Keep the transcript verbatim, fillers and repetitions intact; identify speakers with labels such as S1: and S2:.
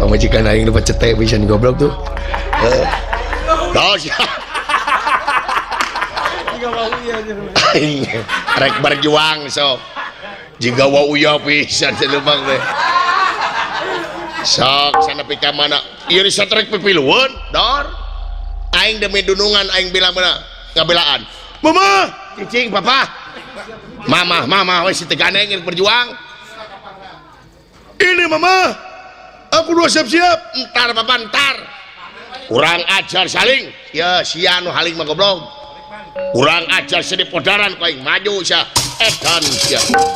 S1: pamajikan aing nu pacete pisan goblok tuh. Heeh. Tos. Aing rek berjuang sok. Jika wa uya pisan celeumbang teh. Sok sanepi ka mana? Ieu satrek pipilueun, dor. Aing demi dunungan aing bilang beuna ngabelaan. Mama, cicing papa. Mama, mama we si tegana ingin berjuang. Ini mama. Aku udah siap-siap. Entar papa, entar. Kurang ajar saling. Ya, sia nu haling mah goblok. Kurang ajar sedih podaran kau yang maju sia. Edan sia.